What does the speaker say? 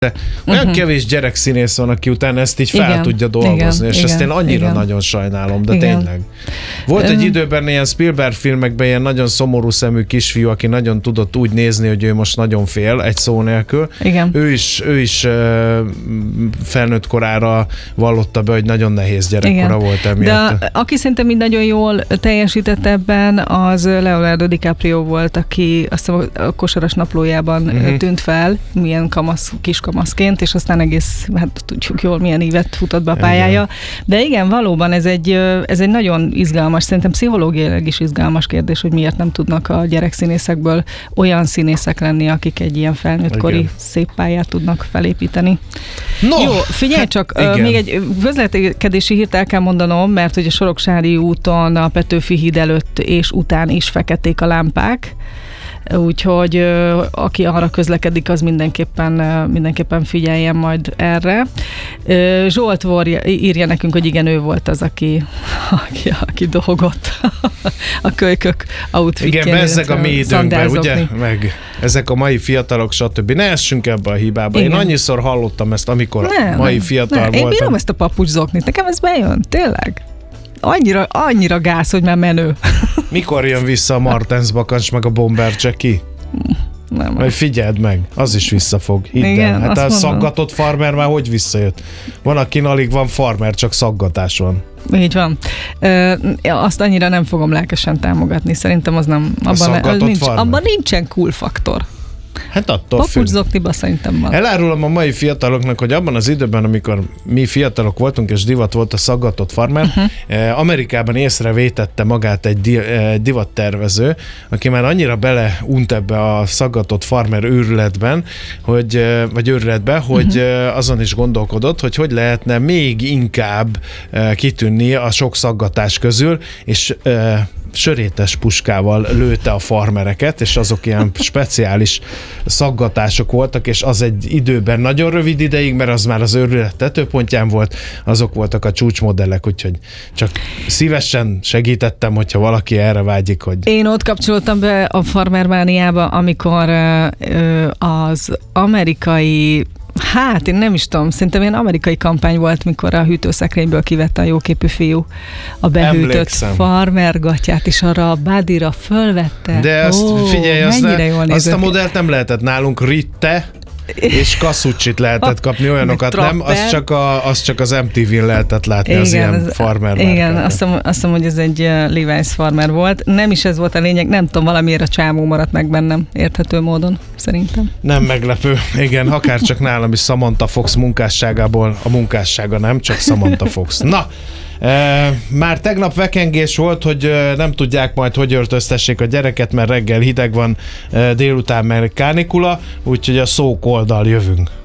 olyan kevés gyerekszínész van, aki utána ezt így fel tudja dolgozni, és ezt én annyira nagyon sajnálom, de tényleg. Volt egy időben ilyen Spielberg filmekben ilyen nagyon szomorú szemű kisfiú, aki nagyon tudott úgy nézni, hogy ő most nagyon fél, egy szó nélkül. Igen. Ő is felnőtt korára vallotta be, hogy nagyon nehéz gyerekkora volt emiatt. De aki szerintem így nagyon jól teljesített ebben, az Leonardo DiCaprio volt, aki azt hiszem a Kosaras naplójában tűnt fel, milyen kiskamaszként, és aztán egész, hát tudjuk jól, milyen ívet futott be a pályája. De igen, valóban ez egy nagyon izgalmas, szerintem pszichológiailag is izgalmas kérdés, hogy miért nem tudnak a gyerekszínészekből olyan színészek lenni, akik egy ilyen felnőttkori szép pályát tudnak felépíteni. No, jó, figyelj csak, még egy közlekedési hírt el kell mondanom, mert hogy a Soroksári úton a Petőfi híd előtt és után is feketék a lámpák, úgyhogy aki arra közlekedik, az mindenképpen figyeljen majd erre. Zsolt írja nekünk, hogy igen, ő volt az, aki dolgott a kölykök outfitjén. Igen, bezzeg a mi időnkben, ugye? Meg ezek a mai fiatalok, stb. Ne essünk ebbe a hibába. Igen. Én annyiszor hallottam ezt, amikor mai fiatal voltam. Én bírom ezt a papucszoknit, nekem ez bejön, tényleg. Annyira gáz, hogy már menő. Mikor jön vissza a Martens bakancs meg a Bomber Jackie? Nem. Majd figyeld meg, az is visszafog. Hidd el. Hát a szaggatott farmer már hogy visszajött? Van, akin alig van farmer, csak szaggatás van. Így van. Azt annyira nem fogom lelkesen támogatni. Szerintem az nem. Abban nincsen cool faktor. Hát attól függ. Papucszokniba szerintem van. Elárulom a mai fiataloknak, hogy abban az időben, amikor mi fiatalok voltunk, és divat volt a szaggatott farmer, Amerikában észrevétette magát egy divattervező, aki már annyira beleunt ebbe a szaggatott farmer őrületben, hogy azon is gondolkodott, hogy lehetne még inkább kitűnni a sok szaggatás közül, és sörétes puskával lőtte a farmereket, és azok ilyen speciális szaggatások voltak, és az egy időben nagyon rövid ideig, mert az már az őrület tetőpontján volt, azok voltak a csúcsmodellek, úgyhogy csak szívesen segítettem, hogyha valaki erre vágyik, hogy... Én ott kapcsoltam be a farmermániába, amikor az amerikai én nem is tudom, szerintem ilyen amerikai kampány volt, mikor a hűtőszekrényből kivette a jóképű fiú a behűtött farmergatját, és arra a bádira fölvette. De azt figyelj, azt a modellt nem lehetett nálunk Ritte, és Kasucsit lehetett kapni, olyanokat nem, az csak az MTV-n lehetett látni, igen, az ilyen farmer márkát. Igen, azt hiszem, hogy ez egy Levi's farmer volt. Nem is ez volt a lényeg, nem tudom, valamiért a csámó maradt meg bennem érthető módon, szerintem. Nem meglepő. Igen, akárcsak nálam is Samantha Fox munkásságából, a munkássága nem, csak Samantha Fox. Na, már tegnap vekengés volt, hogy nem tudják majd, hogy öltöztessék a gyereket, mert reggel hideg van, délután meg kánikula, úgyhogy a szók oldal jövünk.